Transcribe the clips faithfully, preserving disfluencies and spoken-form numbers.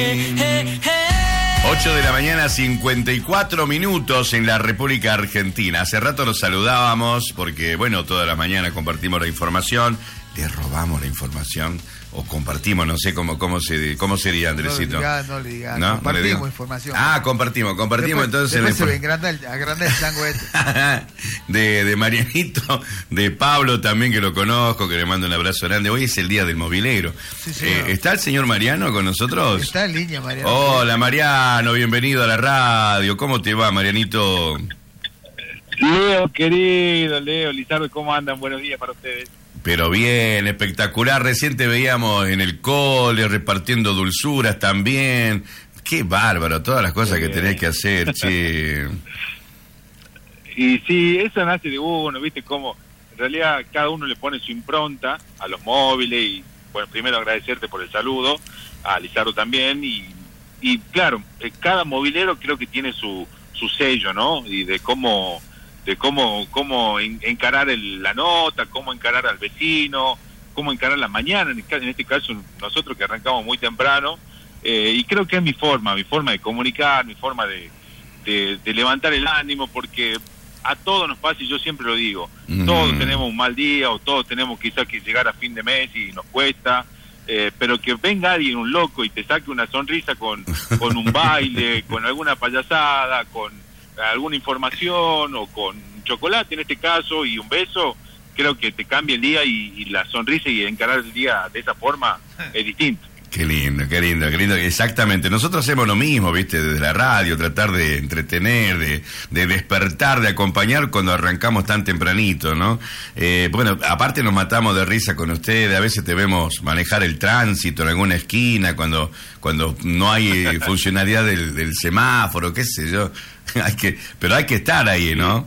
ocho de la mañana, cincuenta y cuatro minutos en la República Argentina. Hace rato nos saludábamos porque, bueno, toda la mañana compartimos la información, le robamos la información o compartimos, no sé cómo cómo se cómo sería, Andresito. No le digas, no le digas, ¿No? compartimos ¿No información. Ah, compartimos, compartimos después, entonces. Después se la... ve agranda el, agranda el chango este. de, de Marianito, de Pablo también, que lo conozco, que le mando un abrazo grande. Hoy es el día del mobilero. Sí, eh, ¿Está el señor Mariano con nosotros? Está en línea, Mariano. Hola, Mariano, bienvenido a la radio. ¿Cómo te va, Marianito? Leo, querido, Leo, Lizardo, ¿cómo andan? Buenos días para ustedes. Pero bien, espectacular. Recién te veíamos en el cole, repartiendo dulzuras también. Qué bárbaro, todas las cosas que tenés que hacer, che. Y sí, eso nace de uno, ¿viste? Como en realidad cada uno le pone su impronta a los móviles y, bueno, primero agradecerte por el saludo, a Lizardo también, y, y claro, cada movilero creo que tiene su, su sello, ¿no? Y de cómo... de cómo cómo encarar el, la nota, cómo encarar al vecino, cómo encarar la mañana, en, en este caso nosotros que arrancamos muy temprano, eh, y creo que es mi forma, mi forma de comunicar, mi forma de, de, de levantar el ánimo, porque a todos nos pasa, y yo siempre lo digo, mm. todos tenemos un mal día, o todos tenemos quizás que llegar a fin de mes y nos cuesta, eh, pero que venga alguien, un loco, y te saque una sonrisa con, con un baile, con alguna payasada, con alguna información o con chocolate en este caso y un beso, creo que te cambia el día y, y la sonrisa y encarar el día de esa forma es distinto. Qué lindo, qué lindo, qué lindo. Exactamente. Nosotros hacemos lo mismo, ¿viste? Desde la radio, tratar de entretener, de, de despertar, de acompañar cuando arrancamos tan tempranito, ¿no? Eh, bueno, aparte nos matamos de risa con ustedes. A veces te vemos manejar el tránsito en alguna esquina cuando cuando no hay funcionalidad del, del semáforo, qué sé yo. Hay que, pero hay que estar ahí, ¿no?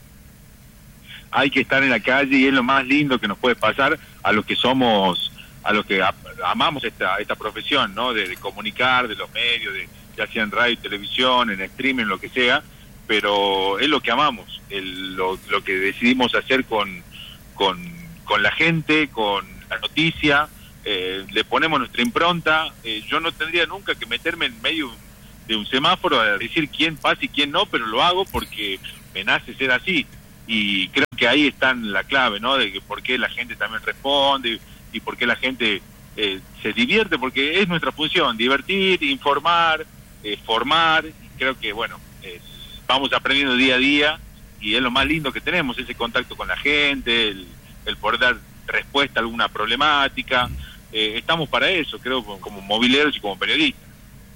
Hay que estar en la calle y es lo más lindo que nos puede pasar a los que somos, a los que amamos esta esta profesión, ¿no? De, de comunicar, de los medios, de, ya sea en radio y televisión, en streaming, lo que sea, pero es lo que amamos, el, lo, lo que decidimos hacer con, con, con la gente, con la noticia, eh, le ponemos nuestra impronta. Eh, yo no tendría nunca que meterme en medio de un semáforo a decir quién pasa y quién no, pero lo hago porque me nace ser así, y creo que ahí está la clave, ¿no? De que por qué la gente también responde y por qué la gente eh, se divierte, porque es nuestra función, divertir, informar, eh, formar, y creo que, bueno, eh, vamos aprendiendo día a día y es lo más lindo que tenemos, ese contacto con la gente, el, el poder dar respuesta a alguna problemática. Eh, estamos para eso, creo, como mobileros y como periodistas.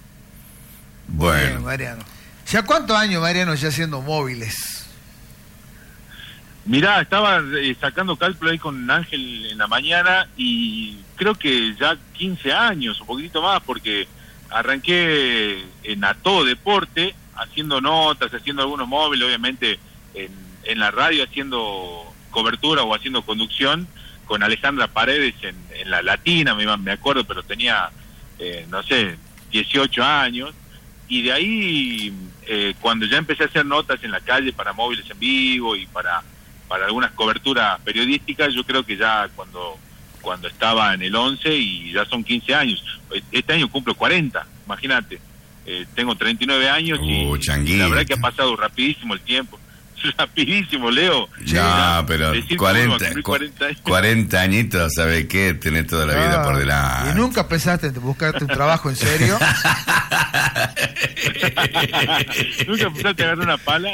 Bueno, Bien, Mariano. ¿Ya cuántos años, Mariano, ya haciendo móviles? Mirá, estaba eh, sacando cálculo ahí con Ángel en la mañana y creo que ya quince años, un poquitito más, porque arranqué en A Todo Deporte, haciendo notas, haciendo algunos móviles, obviamente en, en la radio, haciendo cobertura o haciendo conducción con Alejandra Paredes en, en La Latina, me, me acuerdo, pero tenía, eh, no sé, dieciocho años. Y de ahí, eh, cuando ya empecé a hacer notas en la calle para móviles en vivo y para, para algunas coberturas periodísticas, yo creo que ya cuando cuando estaba en el once y ya son quince años. Este año cumplo cuarenta, imagínate. Eh, tengo treinta y nueve años uh, y, y la verdad que ha pasado rapidísimo el tiempo. Rapidísimo, Leo. No, pero cuarenta, cuarenta, cuarenta añitos, ¿sabes qué? Tenés toda la vida ah, por delante. ¿Y nunca pensaste en buscarte un trabajo en serio? ¿Nunca pensaste agarrar una pala?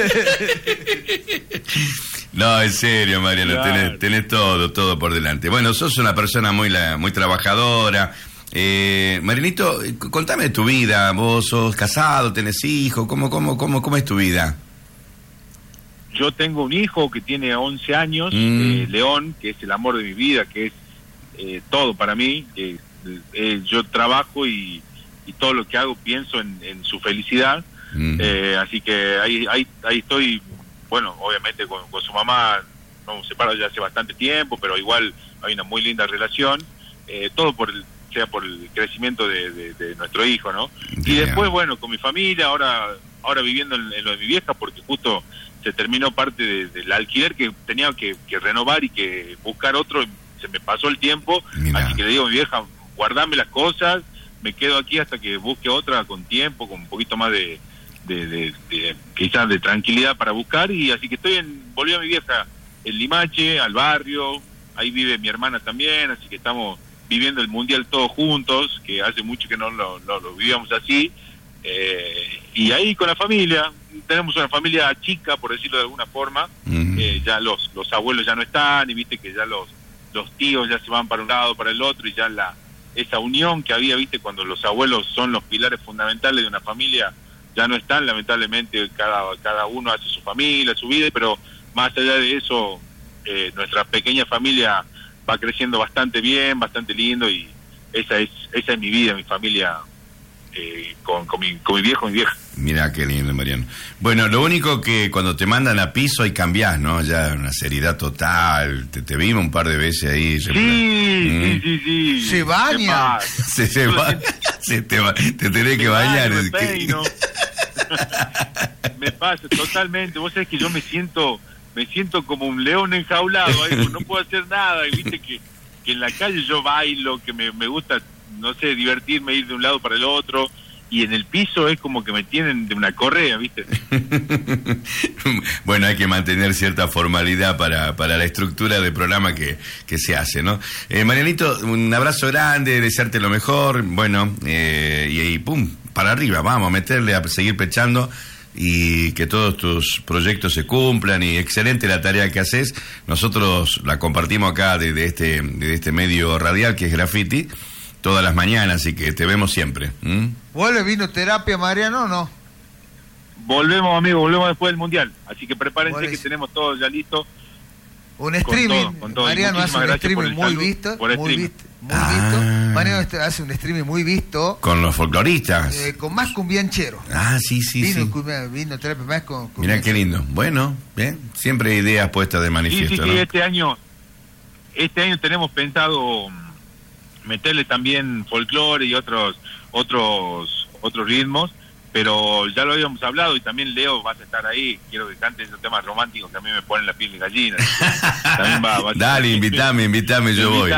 No, en serio, Mariano, claro. tenés, tenés todo, todo por delante. Bueno, sos una persona muy, la, muy trabajadora. Eh, Marianito, contame de tu vida. ¿Vos sos casado, tenés hijos? ¿Cómo, cómo, cómo, cómo es tu vida? Yo tengo un hijo que tiene once años, mm. eh, León, que es el amor de mi vida, que es eh, todo para mí. Eh, eh, yo trabajo y, y todo lo que hago pienso en, en su felicidad. Mm. Eh, así que ahí, ahí, ahí estoy, bueno, obviamente con, con su mamá, nos hemos separado ya hace bastante tiempo, pero igual hay una muy linda relación. Eh, todo por el, sea por el crecimiento de, de, de nuestro hijo, ¿no? Yeah. Y después, bueno, con mi familia, ahora, ahora viviendo en, en lo de mi vieja, porque justo se terminó parte de, del alquiler que tenía que, que renovar y que buscar otro, se me pasó el tiempo, Mirá. Así que le digo a mi vieja, guardame las cosas, me quedo aquí hasta que busque otra con tiempo, con un poquito más de, de, de, de quizás de tranquilidad para buscar, y así que estoy en, volví a mi vieja, en Limache, al barrio, ahí vive mi hermana también, así que estamos viviendo el mundial todos juntos, que hace mucho que no lo, lo, lo vivíamos así, eh, y ahí con la familia, tenemos una familia chica, por decirlo de alguna forma, uh-huh. eh, ya los, los abuelos ya no están, y viste que ya los, los tíos ya se van para un lado, para el otro, y ya la esa unión que había, viste, cuando los abuelos son los pilares fundamentales de una familia, ya no están, lamentablemente, cada, cada uno hace su familia, su vida, pero más allá de eso, eh, nuestra pequeña familia va creciendo bastante bien, bastante lindo, y esa es esa es mi vida, mi familia, eh, con, con, mi, con mi viejo, mi vieja. Mirá qué lindo, Mariano. Bueno, lo único que cuando te mandan a piso ahí cambiás, ¿no? Ya una seriedad total. Te, te vimos un par de veces ahí. Sí, ¿Mm? sí, sí, sí. Se baña. Se, se va, se te, va, te tenés que bañar. Me, peino. Me pasa totalmente. Vos sabés que yo me siento me siento como un león enjaulado ahí, no puedo hacer nada. Y viste que, que en la calle yo bailo, que me, me gusta, no sé, divertirme, ir de un lado para el otro. Y en el piso es como que me tienen de una correa, ¿viste? Bueno, hay que mantener cierta formalidad para, para la estructura del programa que, que se hace, ¿no? Eh, Marianito, un abrazo grande, desearte lo mejor, bueno, eh, y ahí, pum, para arriba, vamos a meterle, a seguir pechando, y que todos tus proyectos se cumplan, y excelente la tarea que haces. Nosotros la compartimos acá de, de, este, de este medio radial que es Graffiti, todas las mañanas, así que te vemos siempre. ¿Mm? ¿Vuelve vinoterapia, Mariano, o no? Volvemos, amigo, volvemos después del Mundial. Así que prepárense Bueno, que tenemos todo ya listo. Un streaming. Con todo, con todo. Mariano hace un streaming muy visto. Muy streaming. visto. Muy ah. visto. Mariano hace un streaming muy visto. Con los folcloristas. Eh, con más cumbianchero. Ah, sí, sí, vino, sí. Cumbia, vino terapia más con Mirá qué lindo. Bueno, bien. Siempre hay ideas puestas de manifiesto, sí, sí, ¿no? Sí, este año, este año tenemos pensado meterle también folclore y otros otros otros ritmos, pero ya lo habíamos hablado, y también Leo vas a estar ahí. Quiero que cantes esos temas románticos que a mí me ponen la piel de gallina. También va, va Dale, a... invitame, invitame, yo voy.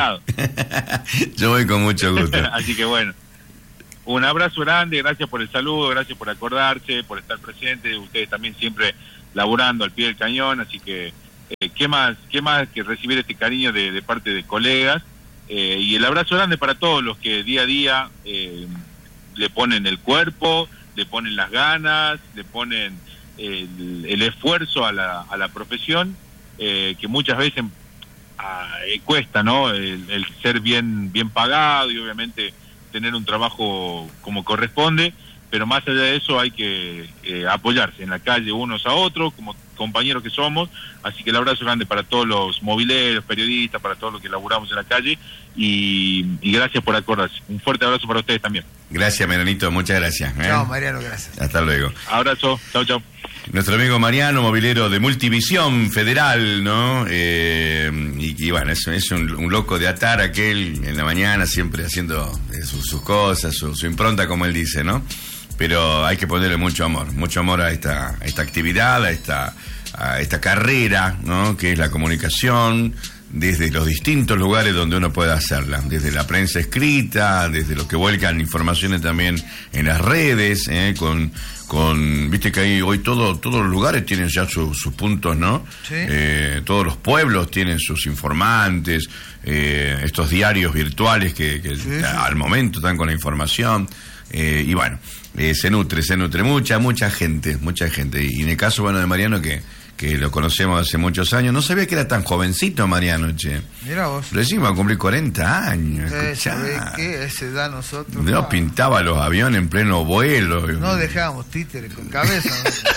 Yo voy con mucho gusto. Así que bueno, un abrazo grande, gracias por el saludo, gracias por acordarse, por estar presente, ustedes también siempre laburando al pie del cañón, así que eh, qué más qué más que recibir este cariño de, de parte de colegas. Eh, y el abrazo grande para todos los que día a día eh, le ponen el cuerpo, le ponen las ganas, le ponen el, el esfuerzo a la, a la profesión, eh, que muchas veces ah, eh, cuesta, ¿no? El, el ser bien, bien pagado, y obviamente tener un trabajo como corresponde, pero más allá de eso hay que eh, apoyarse en la calle unos a otros, como compañeros que somos. Así que el abrazo grande para todos los mobileros, periodistas, para todos los que laburamos en la calle, y, y gracias por acordarse. Un fuerte abrazo para ustedes también. Gracias, Marianito, muchas gracias. ¿eh? Chao, Mariano, gracias. Hasta luego. Abrazo, chao, chao. Nuestro amigo Mariano, mobilero de Multivisión Federal, ¿no? Eh, y, y bueno, es, es un, un loco de atar, aquel en la mañana siempre haciendo eh, sus, sus cosas, su, su impronta, como él dice, ¿no? Pero hay que ponerle mucho amor, mucho amor a esta, a esta actividad, a esta, a esta carrera, ¿no? Que es la comunicación, desde los distintos lugares donde uno pueda hacerla, desde la prensa escrita, desde los que vuelcan informaciones también en las redes, ¿eh? con, con, viste que ahí hoy todo, todos los lugares tienen ya su, sus puntos, ¿no? Sí. Eh, todos los pueblos tienen sus informantes, eh, estos diarios virtuales que, que sí, sí. al momento están con la información, eh, y bueno, eh, se nutre, se nutre mucha, mucha gente, mucha gente, y en el caso, bueno, de Mariano, que que lo conocemos hace muchos años. No sabía que era tan jovencito, Mariano, che. Mira vos. Recién va a cumplir cuarenta años. Eh, ¿Sabés qué? A esa edad nosotros... No, ah, pintaba los aviones en pleno vuelo. No dejábamos títeres con cabeza.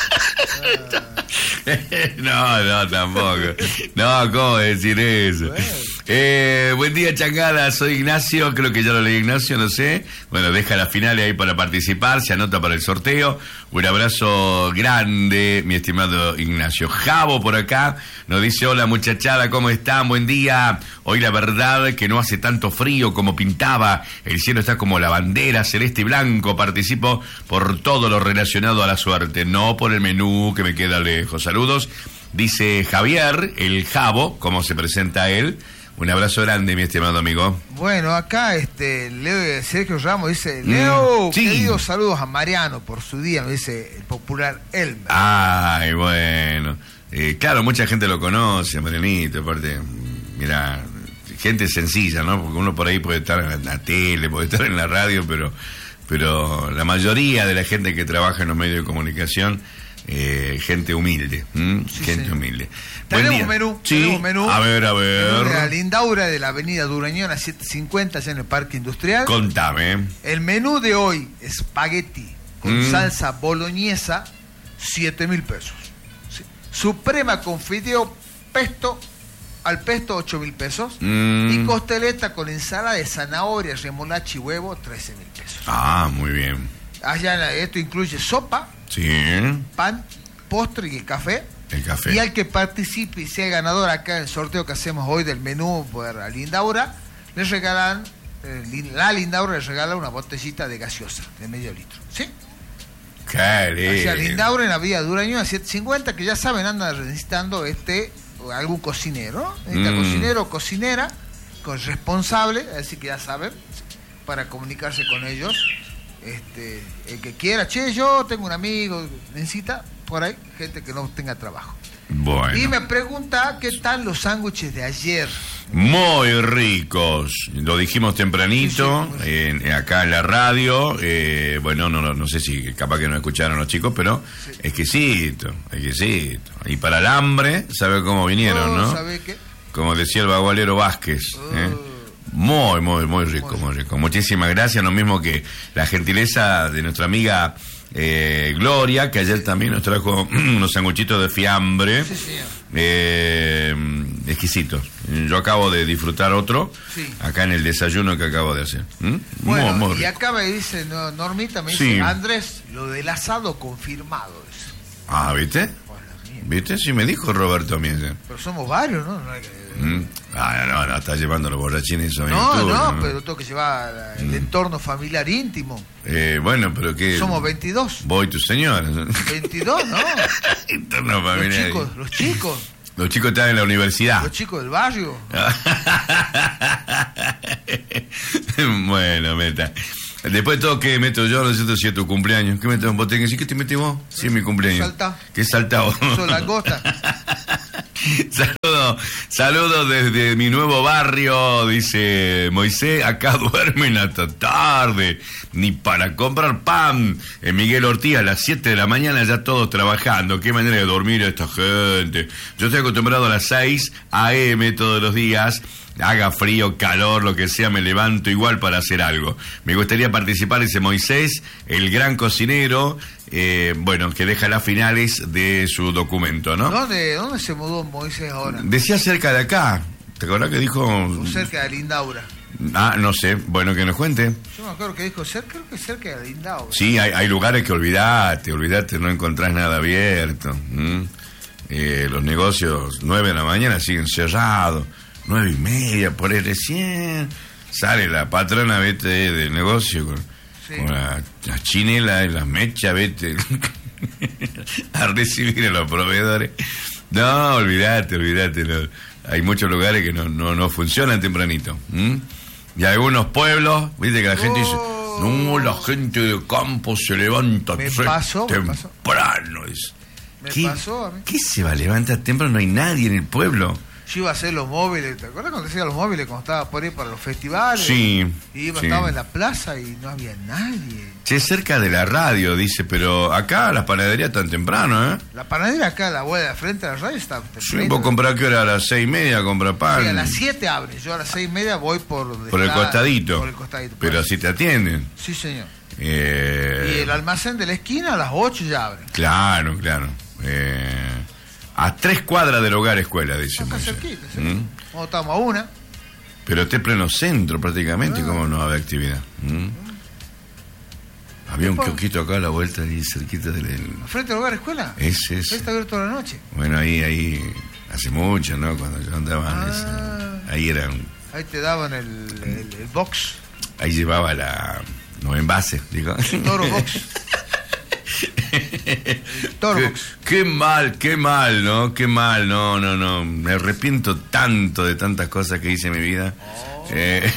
No, no, tampoco. No, ¿cómo decir eso? Bueno. Eh, buen día, Changada, soy Ignacio, creo que ya lo leí, Ignacio, no sé. Bueno, deja las finales ahí para participar, se anota para el sorteo. Un abrazo grande, mi estimado Ignacio. Javo por acá nos dice: hola muchachada, ¿cómo están? Buen día. Hoy la verdad que no hace tanto frío como pintaba, el cielo está como la bandera celeste y blanco. Participo por todo lo relacionado a la suerte, no por el menú que me queda lejos. Saludos, dice Javier, el Javo, como se presenta él. Un abrazo grande, mi estimado amigo. Bueno, acá este Leo, Sergio Ramos dice, Leo, Mm, sí. queridos saludos a Mariano por su día, me dice el popular Elmer. Ay, bueno. Eh, claro, mucha gente lo conoce, Marianito, aparte, mira, gente sencilla, ¿no? Porque uno por ahí puede estar en la tele, puede estar en la radio, pero, pero la mayoría de la gente que trabaja en los medios de comunicación, eh, gente humilde, ¿m? Sí, gente señor. humilde. Tenemos menú, Sí, tenemos menú. a ver, a Menú de la ver. Lindaura de la avenida Durañón a siete cincuenta, allá en el Parque Industrial. Contame. El menú de hoy, espagueti con Mm. salsa boloñesa, siete mil pesos. Sí. Suprema con fideo pesto, al pesto, ocho mil pesos. Mm. Y costeleta con ensalada de zanahoria, remolacha y huevo, trece mil pesos. Ah, muy bien. Allá en la- esto incluye sopa, Sí, pan, postre y el café. el café. Y al que participe y sea ganador acá en el sorteo que hacemos hoy del menú por la Lindaura, les regalan, eh, lin- la Lindaura les regala una botellita de gaseosa de medio litro. ¿Sí? Qué Hacia lindo. Lindaura en la vía Durañón a siete cincuenta, que ya saben, andan necesitando este, o algún cocinero, ¿no? Necesita Mm. cocinero o cocinera, con responsable, así que ya saben, para comunicarse con ellos. Este, el que quiera, che, yo tengo un amigo, necesita por ahí gente que no tenga trabajo. Bueno. Y me pregunta qué tal los sándwiches de ayer. Muy ricos, lo dijimos tempranito, Sí, sí. en- acá en la radio, eh, bueno, no, no, no sé si capaz que no escucharon los chicos, pero Sí. exquisito, exquisito. Y para el hambre, ¿sabe cómo vinieron, Oh, no? ¿sabe qué? Como decía el bagualero Vázquez. ¿eh? Oh. Muy, muy, muy rico, Muy muy rico. Muchísimas gracias, lo mismo que la gentileza de nuestra amiga eh, Gloria, que ayer también nos trajo unos sanguchitos de fiambre. Sí, señor. Eh, exquisitos. Yo acabo de disfrutar otro Sí. acá en el desayuno que acabo de hacer. ¿Mm? Bueno, Muy, muy y rico. acá me dice no, Normita, me dice, Sí. Andrés, lo del asado confirmado. Dice. Ah, ¿viste? Hola, mía. ¿Viste? Sí, me dijo Roberto Mienza. Pero somos varios, ¿no? No, hay que- ¿Mm? Ah, no, no, está llevando los borrachines eso en no, YouTube, no, pero tengo que llevar el Mm. entorno familiar íntimo. Eh, bueno, pero que... Somos veintidós. Voy tu señora. veintidós, ¿no? Interno Los familiar. chicos, los chicos, Los chicos están en la universidad. los chicos del barrio. Bueno, meta. Después de todo, ¿qué meto yo? No sé si es tu cumpleaños. ¿Qué meto? ¿Vos tenés que decir qué te metí vos? Sí, es mi cumpleaños. Saltá. ¿Qué saltado? Eso langosta. Saludos, saludos desde mi nuevo barrio, dice Moisés, acá duermen hasta tarde, ni para comprar pan. En Miguel Ortiz a las siete de la mañana ya todos trabajando, qué manera de dormir a esta gente. Yo estoy acostumbrado a las seis a eme todos los días, haga frío, calor, lo que sea, me levanto igual para hacer algo. Me gustaría participar, dice Moisés, el gran cocinero, eh, bueno, que deja las finales de su documento, ¿no? ¿Dónde, ¿Dónde se mudó Moisés ahora? Decía cerca de acá. ¿Te acordás que dijo? O cerca de Lindaura. Ah, no sé. Bueno, que nos cuente. Yo me acuerdo que dijo cerca, creo que cerca de Lindaura. Sí, hay, hay lugares que olvidate, olvidate, no encontrás nada abierto. ¿Mm? Eh, los negocios, nueve de la mañana siguen cerrados. Nueve y media, por ahí recién. Sale la patrona, vete, del negocio con, Sí. con la, las chinelas y las mechas, vete. A recibir a los proveedores. No, olvídate, olvídate. No. Hay muchos lugares que no, no, no funcionan tempranito. ¿M? Y algunos pueblos, viste que la gente dice, Oh. no, la gente de campo se levanta Me tre- pasó, me pasó. temprano. dice. Me ¿Qué, pasó a mí. ¿Qué se va a levantar temprano? No hay nadie en el pueblo. Yo iba a hacer los móviles, ¿te acuerdas cuando hacía los móviles cuando estaba por ahí para los festivales? Sí, Y iba, sí. estaba en la plaza y no había nadie. Che, cerca de la radio, dice, pero acá las panaderías tan temprano, ¿eh? La panadería acá, la abuela de frente a la radio, está Sí, vos comprás que hora a las seis y media, compra pan. Sí, a las siete abre, yo a las seis y media voy por... donde Por el está- costadito. Por el costadito. por Pero ahí. así te atienden. Sí, señor. Eh, Y el almacén de la esquina a las ocho ya abre. Claro, claro. Eh, a tres cuadras del hogar escuela, dice. Acá Moisés. cerquita, ¿Mm? cerquita. Nosotros estamos a una. Pero este pleno centro prácticamente, Ah. ¿cómo no había actividad? ¿Mm? Había un Después- kiosquito acá a la vuelta, ahí cerquita del... Frente al hogar escuela. Ese es. Está abierto toda la noche. Bueno, ahí, ahí, hace mucho, ¿no? Cuando yo andaba en Ah. ese- ahí era un- Ahí te daban el, el, el box. ahí llevaba la, no, envase, digo. El toro box. qué, qué mal, qué mal, ¿no? Qué mal, no, no, no. Me arrepiento tanto de tantas cosas que hice en mi vida. Oh. Eh,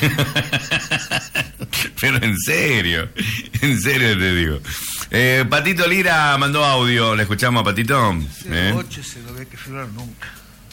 pero en serio, en serio te digo. Eh, Patito Lira mandó audio, ¿le escuchamos a Patito? ¿Eh? ocho se lo ve que figurar nunca.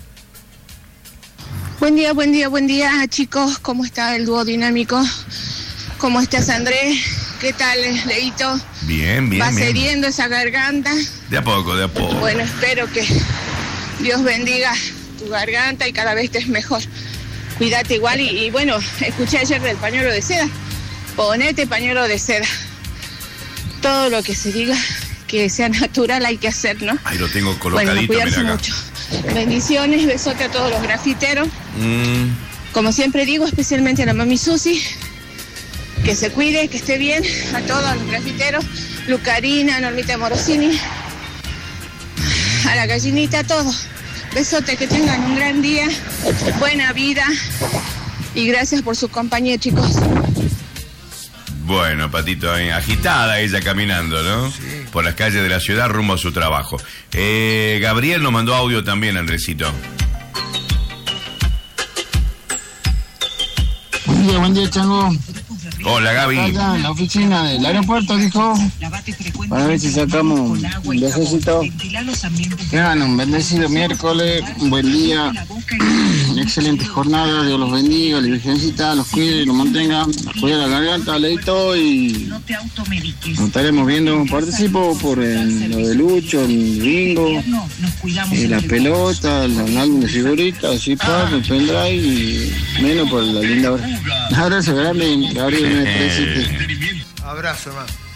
Buen día, buen día, buen día, chicos. ¿Cómo está el dúo dinámico? ¿Cómo estás, Andrés? ¿Qué tal, Leito? Bien, bien. ¿Vas bien. heriendo esa garganta? De a poco, de a poco. Bueno, espero que Dios bendiga tu garganta y cada vez estés mejor. Cuídate igual y, y bueno, escuché ayer del pañuelo de seda. Ponete pañuelo de seda. Todo lo que se diga que sea natural hay que hacer, ¿no? Ahí lo tengo colocadito, bueno, cuidarse mira acá. mucho. Bendiciones, besote a todos los grafiteros. Mm. Como siempre digo, especialmente a la mami Susi, que se cuide, que esté bien, a todos los grafiteros, Lucarina, Normita Morosini, a la gallinita, a todos. Besote, que tengan un gran día, buena vida y gracias por su compañía, chicos. Bueno, Patito, eh, agitada ella caminando, ¿no? Sí. Por las calles de la ciudad rumbo a su trabajo. Eh, Gabriel nos mandó audio también, Andresito. Buen día, buen día, Chango. Hola, Gaby. Allá en la oficina del aeropuerto, dijo, para ver si sacamos un viajecito. Que hagan un bendecido miércoles, un buen día, excelente jornada, Dios los bendiga, la Virgencita los cuide y los mantenga, cuida la garganta, leito, y nos estaremos viendo. Participo por el, lo de Lucho, el bingo, y la pelota, el álbum de figuritas, así para el pendrive y menos por la linda hora. Abrazo grande, Gabriel. Abrazo, hermano.